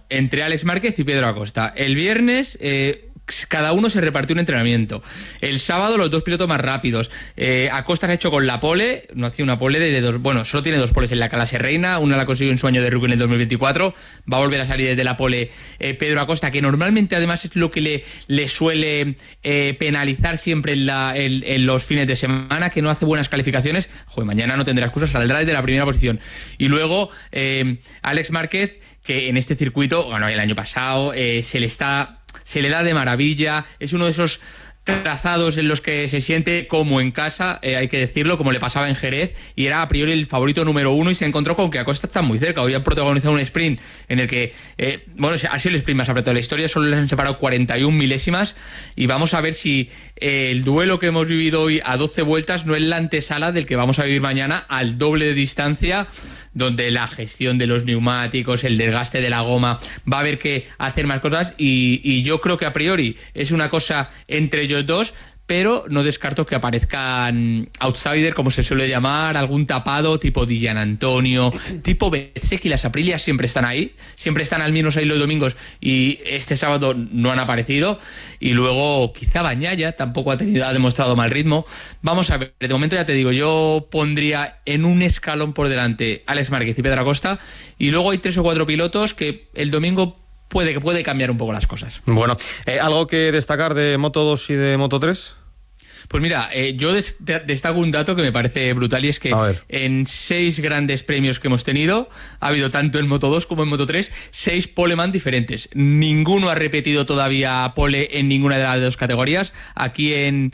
entre Alex Márquez y Pedro Acosta. El viernes cada uno se repartió un entrenamiento. El sábado los dos pilotos más rápidos. Acosta se ha hecho con la pole, no hacía una pole de dos, bueno, solo tiene dos poles en la Calase Reina, una la consiguió en su año de rookie en el 2024, va a volver a salir desde la pole Pedro Acosta, que normalmente además es lo que le suele penalizar siempre en los fines de semana, que no hace buenas calificaciones. Joder, mañana no tendrá excusas, saldrá desde la primera posición. Y luego Alex Márquez, que en este circuito ganó el año pasado, se le da de maravilla, es uno de esos trazados en los que se siente como en casa, hay que decirlo, como le pasaba en Jerez, y era a priori el favorito número uno, y se encontró con que Acosta está muy cerca. Hoy han protagonizado un sprint en el que, ha sido el sprint más apretado de la historia, solo les han separado 41 milésimas, y vamos a ver si el duelo que hemos vivido hoy a 12 vueltas no es la antesala del que vamos a vivir mañana al doble de distancia, donde la gestión de los neumáticos, el desgaste de la goma, va a haber que hacer más cosas, y yo creo que a priori es una cosa entre ellos dos, pero no descarto que aparezcan outsider, como se suele llamar, algún tapado tipo Di Gianantonio, tipo Bezzecchi. Las Aprilias siempre están ahí, siempre están al menos ahí los domingos, y este sábado no han aparecido. Y luego quizá Bagnaia tampoco ha demostrado mal ritmo. Vamos a ver, de momento ya te digo, yo pondría en un escalón por delante Alex Márquez y Pedro Acosta, y luego hay 3 o 4 pilotos que el domingo puede cambiar un poco las cosas. Bueno, ¿algo que destacar de Moto2 y de Moto3? Pues mira, yo destaco un dato que me parece brutal, y es que en 6 grandes premios que hemos tenido, ha habido tanto en Moto2 como en Moto3 6 poleman diferentes. Ninguno ha repetido todavía pole en ninguna de las dos categorías. Aquí en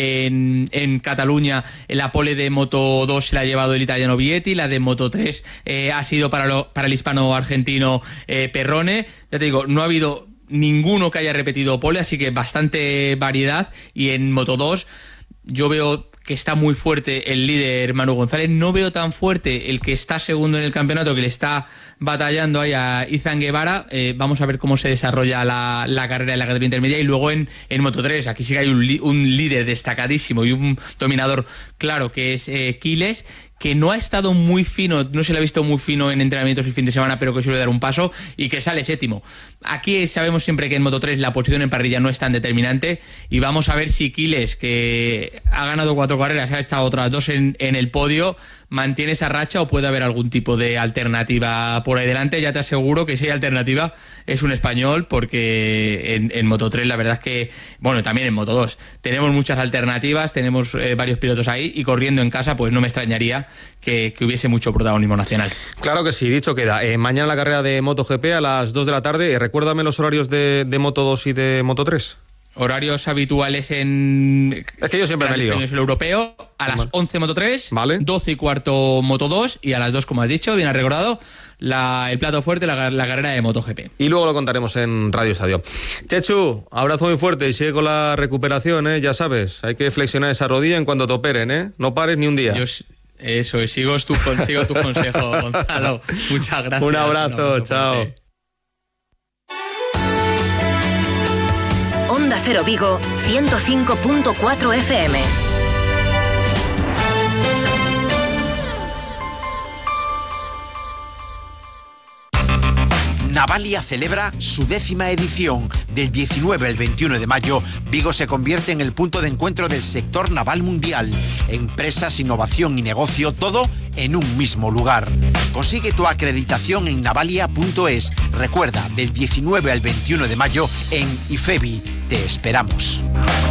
Cataluña la pole de Moto2 se la ha llevado el italiano Vietti, la de Moto3 ha sido para el hispano-argentino Perrone. Ya te digo, no ha habido ninguno que haya repetido pole, así que bastante variedad. Y en Moto2 yo veo que está muy fuerte el líder Manu González, no veo tan fuerte el que está segundo en el campeonato, que le está batallando ahí a Izan Guevara. Vamos a ver cómo se desarrolla la carrera en la categoría intermedia. Y luego en Moto3, aquí sí que hay un líder destacadísimo y un dominador claro, que es Quiles, que no ha estado muy fino, no se le ha visto muy fino en entrenamientos el fin de semana, pero que suele dar un paso, y que sale séptimo. Aquí sabemos siempre que en Moto3 la posición en parrilla no es tan determinante, y vamos a ver si Quiles, que ha ganado 4 carreras, ha estado otras 2 en el podio, mantiene esa racha o puede haber algún tipo de alternativa por ahí delante. Ya te aseguro que si hay alternativa es un español, porque en Moto3 la verdad es que, bueno, también en Moto2 tenemos muchas alternativas, tenemos varios pilotos ahí, y corriendo en casa pues no me extrañaría que hubiese mucho protagonismo nacional. Claro que sí, dicho queda. Mañana la carrera de MotoGP a las 2 de la tarde. Recuérdame los horarios de Moto2 y de Moto3. Horarios habituales en... Es que yo siempre me lío. En el europeo, a las 11 Moto3, vale. 12 y cuarto Moto2, y a las 2, como has dicho, bien has recordado, el plato fuerte, la carrera de MotoGP. Y luego lo contaremos en Radio Estadio. Chechu, abrazo muy fuerte y sigue con la recuperación, ya sabes. Hay que flexionar esa rodilla en cuanto te operen, No pares ni un día. Eso es, sigo tus consejos, Gonzalo. Muchas gracias. Un abrazo, chao. Fuerte. Onda Cero Vigo, 105.4 FM. Navalia celebra su 10ª edición. Del 19 al 21 de mayo, Vigo se convierte en el punto de encuentro del sector naval mundial. Empresas, innovación y negocio, todo en un mismo lugar. Consigue tu acreditación en navalia.es. Recuerda, del 19 al 21 de mayo en IFEBI. Te esperamos.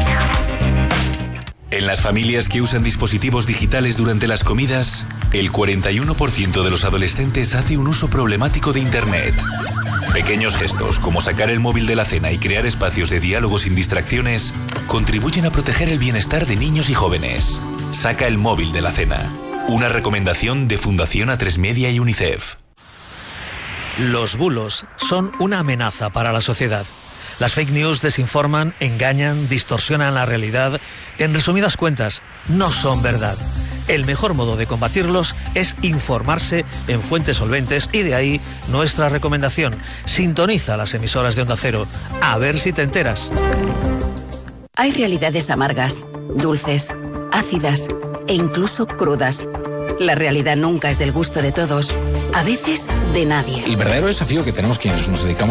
En las familias que usan dispositivos digitales durante las comidas, el 41% de los adolescentes hace un uso problemático de Internet. Pequeños gestos, como sacar el móvil de la cena y crear espacios de diálogo sin distracciones, contribuyen a proteger el bienestar de niños y jóvenes. Saca el móvil de la cena. Una recomendación de Fundación A3 Media y UNICEF. Los bulos son una amenaza para la sociedad. Las fake news desinforman, engañan, distorsionan la realidad. En resumidas cuentas, no son verdad. El mejor modo de combatirlos es informarse en fuentes solventes, y de ahí nuestra recomendación. Sintoniza las emisoras de Onda Cero. A ver si te enteras. Hay realidades amargas, dulces, ácidas e incluso crudas. La realidad nunca es del gusto de todos, a veces de nadie. El verdadero desafío que tenemos quienes nos dedicamos